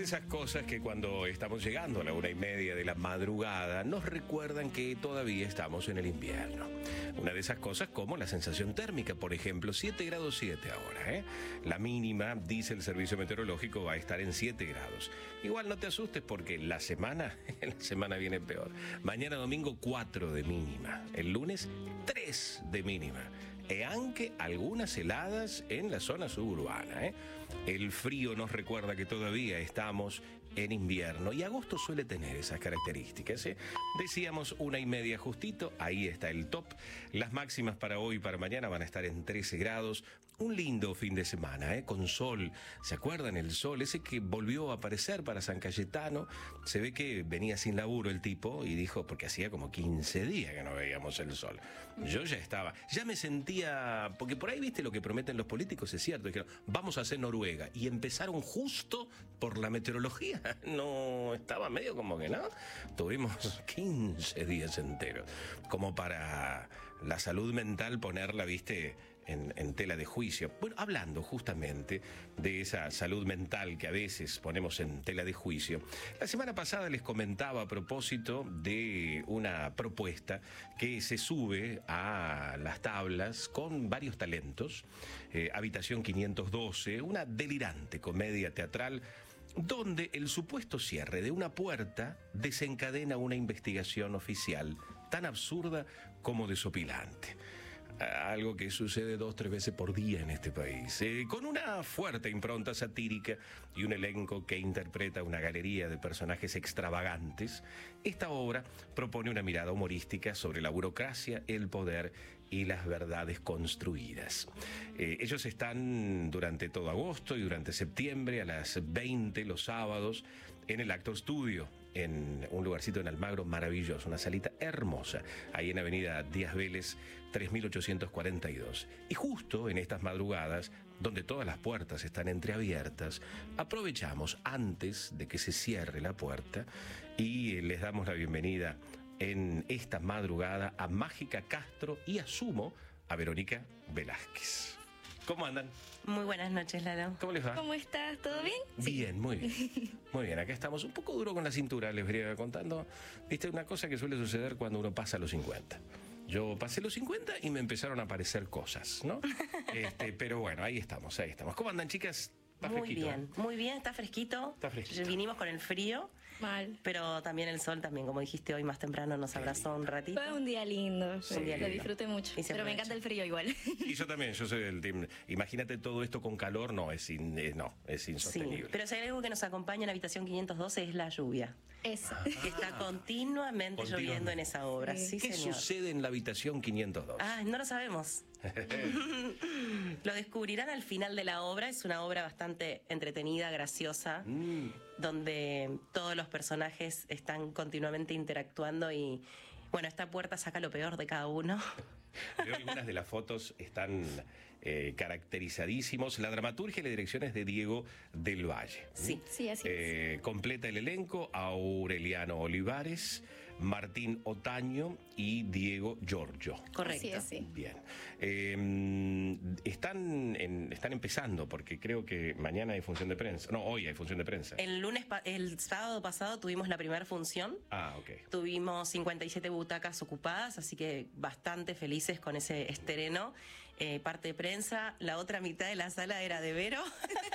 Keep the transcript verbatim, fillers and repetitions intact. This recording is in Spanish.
esas cosas que cuando estamos llegando a la una y media de la madrugada nos recuerdan que todavía estamos en el invierno. Una de esas cosas como la sensación térmica, por ejemplo, siete grados siete ahora, ¿eh? La mínima, dice el servicio meteorológico, va a estar en siete grados. Igual no te asustes porque la semana, la semana viene peor. Mañana domingo cuatro de mínima, el lunes tres de mínima. E aunque algunas heladas en la zona suburbana, ¿eh? El frío nos recuerda que todavía estamos en invierno y agosto suele tener esas características, ¿eh? Decíamos una y media justito, ahí está el top. Las máximas para hoy y para mañana van a estar en trece grados. Un lindo fin de semana, ¿eh? Con sol. ¿Se acuerdan el sol? Ese que volvió a aparecer para San Cayetano. Se ve que venía sin laburo el tipo y dijo, porque hacía como quince días que no veíamos el sol. Yo ya estaba, ya me sentía, porque por ahí viste lo que prometen los políticos, es cierto, dijeron, vamos a hacer Noruega. Y empezaron justo por la meteorología. No, estaba medio como que no. Tuvimos quince días enteros. Como para la salud mental ponerla, viste, en, en tela de juicio. Bueno, hablando justamente de esa salud mental que a veces ponemos en tela de juicio, la semana pasada les comentaba a propósito de una propuesta que se sube a las tablas con varios talentos, eh, Habitación quinientos doce, una delirante comedia teatral donde el supuesto cierre de una puerta desencadena una investigación oficial tan absurda como desopilante. Algo que sucede dos, tres veces por día en este país, eh, con una fuerte impronta satírica y un elenco que interpreta una galería de personajes extravagantes. Esta obra propone una mirada humorística sobre la burocracia, el poder y las verdades construidas. Eh, ellos están durante todo agosto y durante septiembre a las veinte los sábados en el Actor Studio, en un lugarcito en Almagro maravilloso, una salita hermosa, ahí en Avenida Díaz Vélez, tres mil ochocientos cuarenta y dos. Y justo en estas madrugadas, donde todas las puertas están entreabiertas, aprovechamos antes de que se cierre la puerta y les damos la bienvenida en esta madrugada a Mágica Castro y asumo a Verónica Velázquez. ¿Cómo andan? Muy buenas noches, Lalo. ¿Cómo les va? ¿Cómo estás? ¿Todo bien? Bien, sí. Muy bien. Muy bien, acá estamos un poco duro con la cintura, les venía contando. Viste, una cosa que suele suceder cuando uno pasa los cincuenta. Yo pasé los cincuenta y me empezaron a aparecer cosas, ¿no? este, pero bueno, ahí estamos, ahí estamos. ¿Cómo andan, chicas? Está muy fresquito, bien, ¿eh? muy bien, está fresquito. Está fresquito. Vinimos con el frío. Mal. Pero también el sol, también, como dijiste hoy más temprano, nos abrazó un ratito. Fue un día lindo. Sí. Un día Lo lindo. disfruté mucho. Pero me encanta el frío igual. Y yo también, yo soy del team. Imagínate todo esto con calor, no, es, in, eh, no, es insostenible. Sí, pero si hay algo que nos acompaña en Habitación quinientos doce es la lluvia. Eso. Ah. Que está continuamente, Continuamente. lloviendo en esa obra. Sí, ¿Qué señor. sucede en la Habitación quinientos dos? Ah, no lo sabemos. Lo descubrirán al final de la obra. Es una obra bastante entretenida, graciosa, mm. donde todos los personajes están continuamente interactuando y, bueno, esta puerta saca lo peor de cada uno. Veo algunas de las fotos, están eh, caracterizadísimos. La dramaturgia y la dirección es de Diego del Valle. Sí, sí, así eh, es. Completa el elenco Aureliano Olivares, Martín Otaño y Diego Giorgio. Correcto. Sí, sí. Bien. Eh, están, en, están empezando, porque creo que mañana hay función de prensa. No, hoy hay función de prensa. El lunes, el sábado pasado tuvimos la primera función. Ah, ok. Tuvimos cincuenta y siete butacas ocupadas, así que bastante felices con ese estreno. Eh, parte de prensa, la otra mitad de la sala era de Vero.